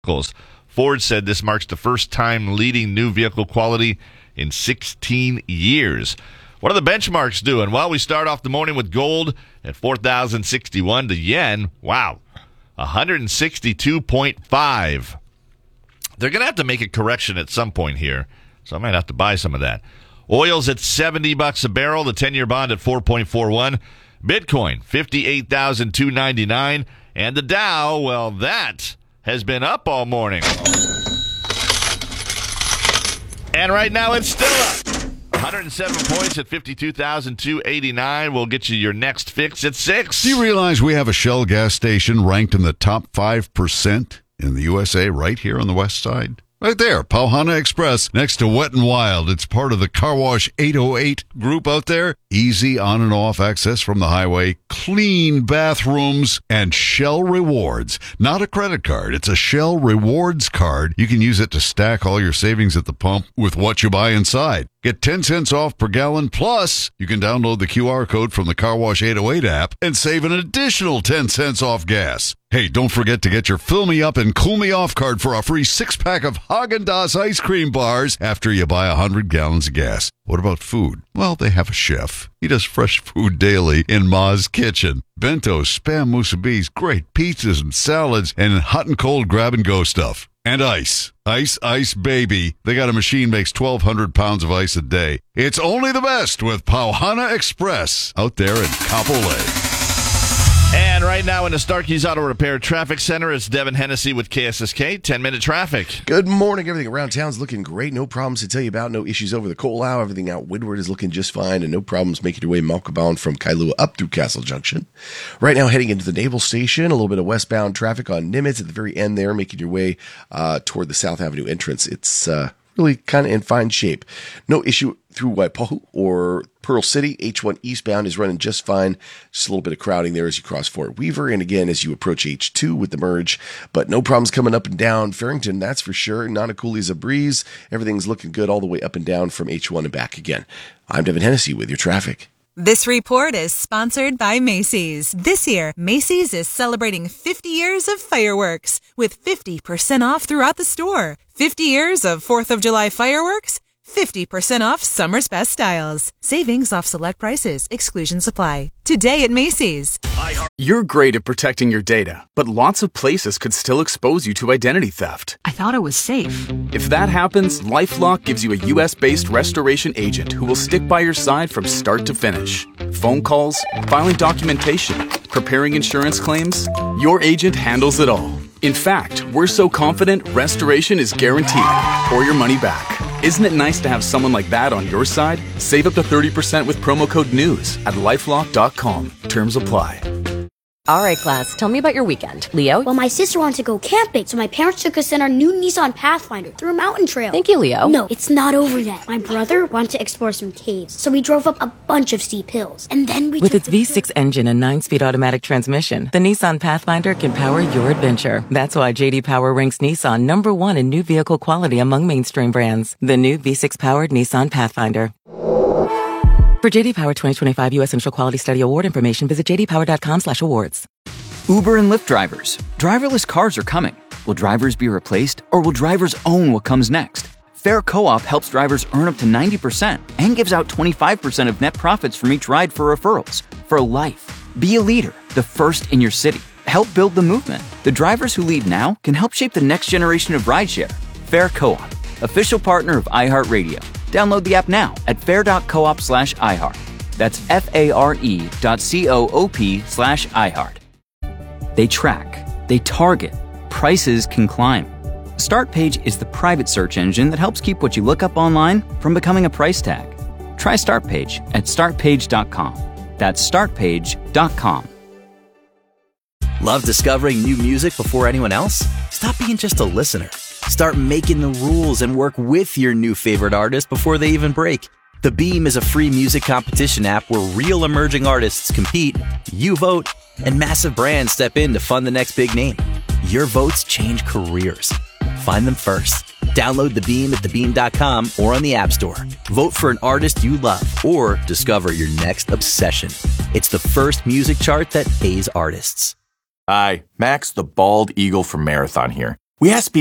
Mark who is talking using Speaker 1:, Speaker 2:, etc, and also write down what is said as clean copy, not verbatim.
Speaker 1: vehicles. Ford said this marks the first time leading new vehicle quality in 16 years. What are the benchmarks doing? Well, we start off the morning with gold at 4,061. The yen, wow, 162.5. They're going to have to make a correction at some point here, so I might have to buy some of that. Oil's at $70 a barrel, the 10-year bond at 4.41. Bitcoin, 58,299. And the Dow, well, that has been up all morning. And right now it's still up. 107 points at 52,289. We'll get you your next fix at 6.
Speaker 2: Do you realize we have a Shell gas station ranked in the top 5% in the USA right here on the west side? Right there, Pauhana Express, next to Wet n Wild. It's part of the Car Wash 808 group out there. Easy on and off access from the highway, clean bathrooms, and Shell Rewards. Not a credit card, it's a Shell Rewards card. You can use it to stack all your savings at the pump with what you buy inside. Get 10 cents off per gallon, plus you can download the QR code from the Car Wash 808 app and save an additional 10 cents off gas. Hey, don't forget to get your Fill Me Up and Cool Me Off card for a free 6-pack of Häagen-Dazs ice cream bars after you buy 100 gallons of gas. What about food? Well, they have a chef. He does fresh food daily in Ma's Kitchen. Bentos, Spam Musubis, great pizzas and salads, and hot and cold grab-and-go stuff. And ice. Ice, baby. They got a machine makes 1,200 pounds of ice a day. It's only the best with Pauhana Express out there in Kapolei.
Speaker 1: And right now in the Starkey's Auto Repair Traffic Center, it's Devin Hennessy with KSSK. 10-minute traffic.
Speaker 3: Good morning. Everything around town's looking great. No problems to tell you about. No issues over the Colau. Everything out Woodward is looking just fine, and no problems making your way Malkabound from Kailua up through Castle Junction. Right now, heading into the Naval Station, a little bit of westbound traffic on Nimitz at the very end there, making your way toward the South Avenue entrance. It's really kind of in fine shape. No issue through Waipahu or Pearl City. H1 eastbound is running just fine. Just a little bit of crowding there as you cross Fort Weaver, and again as you approach H2 with the merge, but no problems coming up and down Farrington, that's for sure. Nanakuli's a breeze. Everything's looking good all the way up and down from H1 and back again. I'm Devin Hennessy with your traffic.
Speaker 4: This report is sponsored by Macy's. This year, Macy's is celebrating 50 years of fireworks with 50% off throughout the store. 50 years of 4th of July fireworks, 50% off summer's best styles. Savings off select prices. Exclusions apply. Today at Macy's.
Speaker 5: You're great at protecting your data, but lots of places could still expose you to identity theft.
Speaker 6: I thought it was safe.
Speaker 5: If that happens, LifeLock gives you a U.S.-based restoration agent who will stick by your side from start to finish. Phone calls, filing documentation, preparing insurance claims, your agent handles it all. In fact, we're so confident restoration is guaranteed or your money back. Isn't it nice to have someone like that on your side? Save up to 30% with promo code NEWS at lifelock.com. Terms apply.
Speaker 7: All right, class, tell me about your weekend. Leo?
Speaker 8: Well, my sister wanted to go camping, so my parents took us in our new Nissan Pathfinder through a mountain trail.
Speaker 7: Thank you, Leo.
Speaker 8: No, it's not over yet. My brother wanted to explore some caves, so we drove up a bunch of steep hills. And then we
Speaker 9: With its V6 engine and 9-speed automatic transmission, the Nissan Pathfinder can power your adventure. That's why J.D. Power ranks Nissan #1 in new vehicle quality among mainstream brands. The new V6-powered Nissan Pathfinder. For J.D. Power 2025 U.S. Central Quality Study Award information, visit jdpower.com/awards.
Speaker 10: Uber and Lyft drivers. Driverless cars are coming. Will drivers be replaced, or will drivers own what comes next? Fair Co-op helps drivers earn up to 90% and gives out 25% of net profits from each ride for referrals. For life. Be a leader, the first in your city. Help build the movement. The drivers who lead now can help shape the next generation of rideshare. Fair Co-op, official partner of iHeartRadio. Download the app now at fair.coop/iHeart. That's FARE.coop/iHeart. They track, they target, prices can climb. StartPage is the private search engine that helps keep what you look up online from becoming a price tag. Try StartPage at startpage.com. That's startpage.com.
Speaker 11: Love discovering new music before anyone else? Stop being just a listener. Start making the rules and work with your new favorite artist before they even break. The Beam is a free music competition app where real emerging artists compete, you vote, and massive brands step in to fund the next big name. Your votes change careers. Find them first. Download The Beam at thebeam.com or on the App Store. Vote for an artist you love or discover your next obsession. It's the first music chart that pays artists.
Speaker 12: Hi, Max the Bald Eagle from Marathon here.
Speaker 6: We asked people